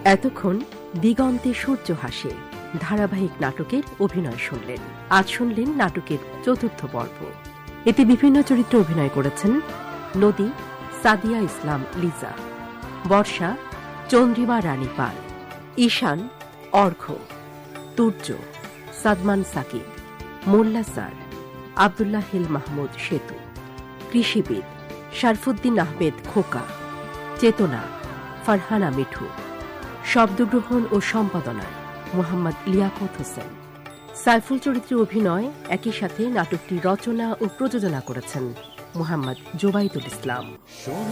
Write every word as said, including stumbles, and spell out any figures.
এতক্ষণ দিগন্তে সূর্য হাসে ধারাবাহিক নাটকের অভিনয় শুনলেন। আজ শুনলেন নাটকের চতুর্থ পর্ব। এতে বিভিন্ন চরিত্রে অভিনয় করেছেন নদী সাদিয়া ইসলাম লিজা, বর্ষা চন্দ্রিমা রানী পাল, ঈশান অর্ঘ্য, তুর্য সাদমান সাকিব, মোল্লা স্যার আব্দুল্লাহিল মাহমুদ সেতু, কৃষিবিদ শরফুদ্দিন আহমেদ খোকা, চেতনা ফারহানা মিঠু, শব্দগ্রহণ ও সম্পাদনায় মোহাম্মদ লিয়াকত হোসেন। সাইফুল চরিত্রে অভিনয় একই সাথে নাটকটি রচনা ও প্রযোজনা করেছেন মোহাম্মদ জোবাইদুল ইসলাম।